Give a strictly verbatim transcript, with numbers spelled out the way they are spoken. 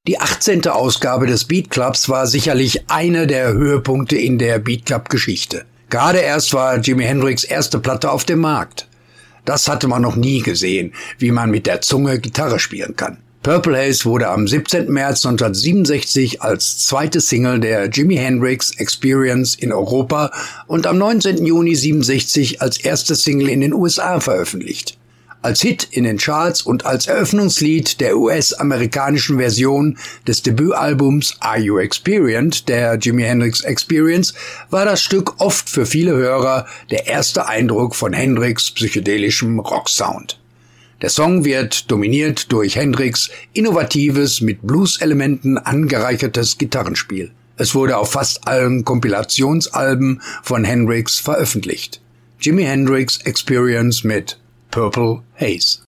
Die achtzehnte Ausgabe des Beat Clubs war sicherlich einer der Höhepunkte in der Beat Club-Geschichte. Gerade erst war Jimi Hendrix' erste Platte auf dem Markt. Das hatte man noch nie gesehen, wie man mit der Zunge Gitarre spielen kann. Purple Haze wurde am siebzehnten März neunzehnhundertsiebenundsechzig als zweite Single der Jimi Hendrix Experience in Europa und am neunzehnten Juni neunzehnhundertsiebenundsechzig als erste Single in den U S A veröffentlicht. Als Hit in den Charts und als Eröffnungslied der U S-amerikanischen Version des Debütalbums Are You Experienced der Jimi Hendrix Experience war das Stück oft für viele Hörer der erste Eindruck von Hendrix' psychedelischem Rocksound. Der Song wird dominiert durch Hendrix' innovatives, mit Blues-Elementen angereichertes Gitarrenspiel. Es wurde auf fast allen Kompilationsalben von Hendrix veröffentlicht. Jimi Hendrix Experience mit Purple Haze.